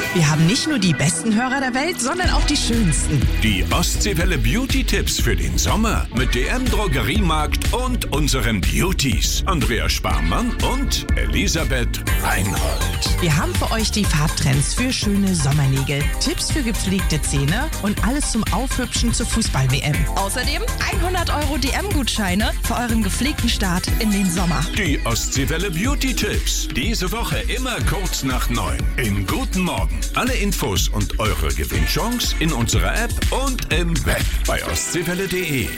Wir haben nicht nur die besten Hörer der Welt, sondern auch die schönsten. Die Ostseewelle Beauty-Tipps für den Sommer mit DM Drogeriemarkt und unseren Beauties. Andrea Sparmann und Elisabeth Reinhold. Wir haben für euch die Farbtrends für schöne Sommernägel, Tipps für gepflegte Zähne und alles zum Aufhübschen zur Fußball-WM. Außerdem 100 € DM-Gutscheine für euren gepflegten Start in den Sommer. Die Ostseewelle Beauty-Tipps. Diese Woche immer kurz nach 9. Im Guten Morgen. Alle Infos und eure Gewinnchance in unserer App und im Web bei ostseewelle.de.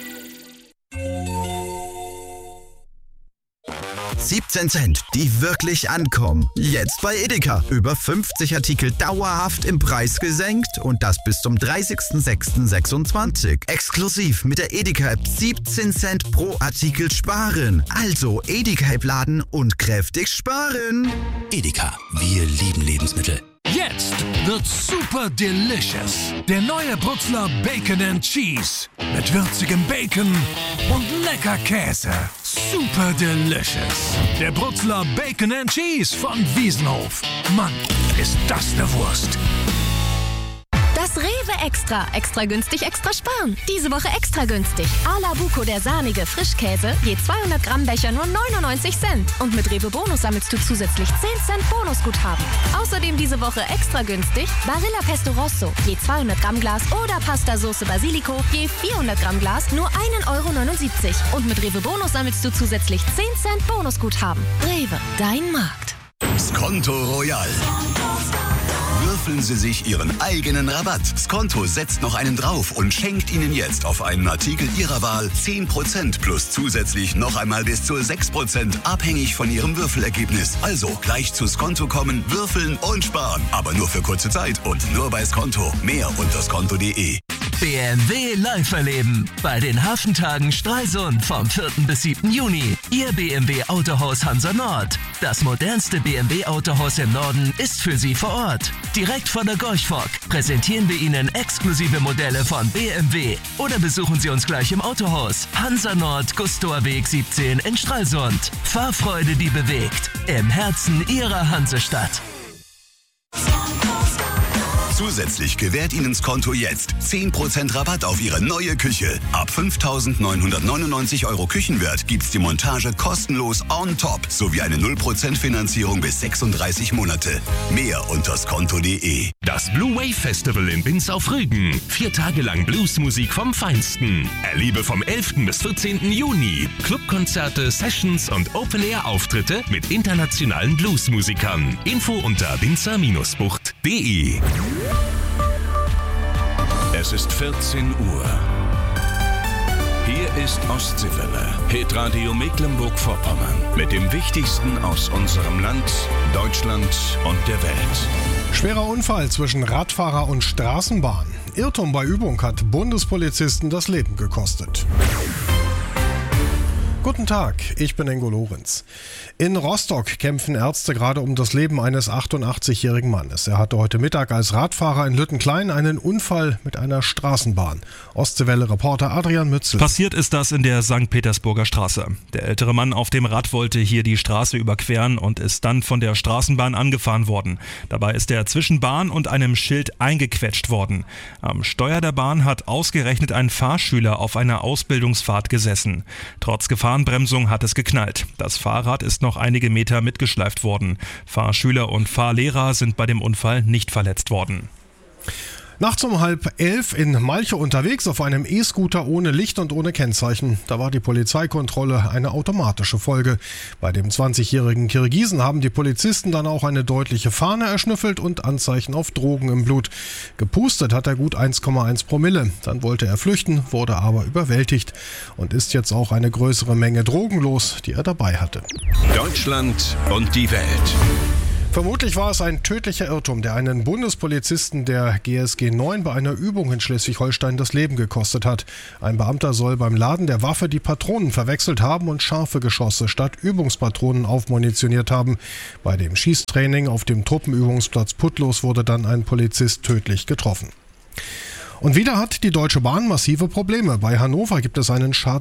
17 Cent, die wirklich ankommen. Jetzt bei Edeka. Über 50 Artikel dauerhaft im Preis gesenkt und das bis zum 30.06.26. Exklusiv mit der Edeka-App 17 Cent pro Artikel sparen. Also Edeka-App laden und kräftig sparen. Edeka, wir lieben Lebensmittel. Jetzt wird's super delicious. Der neue Brutzler Bacon and Cheese. Mit würzigem Bacon und lecker Käse. Super delicious. Der Brutzler Bacon and Cheese von Wiesenhof. Mann, ist das eine Wurst. Das Rewe Extra. Extra günstig, extra sparen. Diese Woche extra günstig. A-la Buco, der sahnige Frischkäse. Je 200 Gramm Becher nur 99 Cent. Und mit Rewe Bonus sammelst du zusätzlich 10 Cent Bonusguthaben. Außerdem diese Woche extra günstig Barilla Pesto Rosso. Je 200 Gramm Glas oder Pasta Sauce Basilico. Je 400 Gramm Glas nur 1,79 €. Und mit Rewe Bonus sammelst du zusätzlich 10 Cent Bonusguthaben. Rewe, dein Markt. Skonto Royal. Würfeln Sie sich Ihren eigenen Rabatt. Skonto setzt noch einen drauf und schenkt Ihnen jetzt auf einen Artikel Ihrer Wahl 10% plus zusätzlich noch einmal bis zu 6%, abhängig von Ihrem Würfelergebnis. Also gleich zu Skonto kommen, würfeln und sparen. Aber nur für kurze Zeit und nur bei Skonto. Mehr unter skonto.de. BMW live erleben bei den Hafentagen Stralsund vom 4. bis 7. Juni. Ihr BMW Autohaus Hansa Nord. Das modernste BMW Autohaus im Norden ist für Sie vor Ort. Direkt von der Gorchfock präsentieren wir Ihnen exklusive Modelle von BMW. Oder besuchen Sie uns gleich im Autohaus. Hansa Nord, Gustor Weg 17 in Stralsund. Fahrfreude, die bewegt. Im Herzen Ihrer Hansestadt. Zusätzlich gewährt Ihnen Skonto jetzt 10% Rabatt auf Ihre neue Küche. Ab 5.999 € Küchenwert gibt's die Montage kostenlos on top sowie eine 0% Finanzierung bis 36 Monate. Mehr unter skonto.de. Das Blue Wave Festival in Binz auf Rügen. 4 Tage lang Bluesmusik vom Feinsten. Erlebe vom 11. bis 14. Juni Clubkonzerte, Sessions und Open-Air-Auftritte mit internationalen Bluesmusikern. Info unter binzer-bucht.de. Es ist 14 Uhr. Hier ist Ostseewelle, Hitradio Mecklenburg-Vorpommern. Mit dem Wichtigsten aus unserem Land, Deutschland und der Welt. Schwerer Unfall zwischen Radfahrer und Straßenbahn. Irrtum bei Übung hat Bundespolizisten das Leben gekostet. Guten Tag, ich bin Ingo Lorenz. In Rostock kämpfen Ärzte gerade um das Leben eines 88-jährigen Mannes. Er hatte heute Mittag als Radfahrer in Lüttenklein einen Unfall mit einer Straßenbahn. Ostseewelle-Reporter Adrian Mützel. Passiert ist das in der St. Petersburger Straße. Der ältere Mann auf dem Rad wollte hier die Straße überqueren und ist dann von der Straßenbahn angefahren worden. Dabei ist er zwischen Bahn und einem Schild eingequetscht worden. Am Steuer der Bahn hat ausgerechnet ein Fahrschüler auf einer Ausbildungsfahrt gesessen. Trotz Gefahrenbremsung hat es geknallt. Das Fahrrad ist noch einige Meter mitgeschleift worden. Fahrschüler und Fahrlehrer sind bei dem Unfall nicht verletzt worden. Nachts um 10:30 in Malchow unterwegs auf einem E-Scooter ohne Licht und ohne Kennzeichen. Da war die Polizeikontrolle eine automatische Folge. Bei dem 20-jährigen Kirgisen haben die Polizisten dann auch eine deutliche Fahne erschnüffelt und Anzeichen auf Drogen im Blut. Gepustet hat er gut 1,1 Promille. Dann wollte er flüchten, wurde aber überwältigt und ist jetzt auch eine größere Menge Drogen los, die er dabei hatte. Deutschland und die Welt. Vermutlich war es ein tödlicher Irrtum, der einen Bundespolizisten der GSG 9 bei einer Übung in Schleswig-Holstein das Leben gekostet hat. Ein Beamter soll beim Laden der Waffe die Patronen verwechselt haben und scharfe Geschosse statt Übungspatronen aufmunitioniert haben. Bei dem Schießtraining auf dem Truppenübungsplatz Putlos wurde dann ein Polizist tödlich getroffen. Und wieder hat die Deutsche Bahn massive Probleme. Bei Hannover gibt es einen Schaden